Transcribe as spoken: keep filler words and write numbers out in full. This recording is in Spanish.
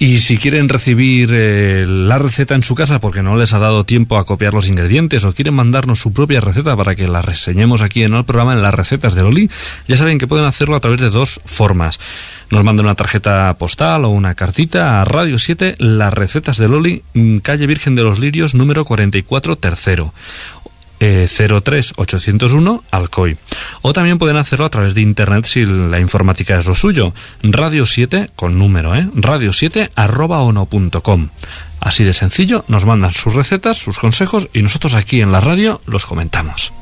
Y si quieren recibir eh, la receta en su casa porque no les ha dado tiempo a copiar los ingredientes o quieren mandarnos su propia receta para que la reseñemos aquí en el programa en las recetas de Loli, ya saben que pueden hacerlo a través de dos formas. Nos mandan una tarjeta postal o una cartita a Radio siete, Las Recetas de Loli, calle Virgen de los Lirios, número cuarenta y cuatro, tercero. Eh, cero tres ochocientos uno Alcoy. O también pueden hacerlo a través de internet si la informática es lo suyo. Radio siete, con número, ¿eh? radio siete arroba ono punto com. Así de sencillo, nos mandan sus recetas, sus consejos y nosotros aquí en la radio los comentamos.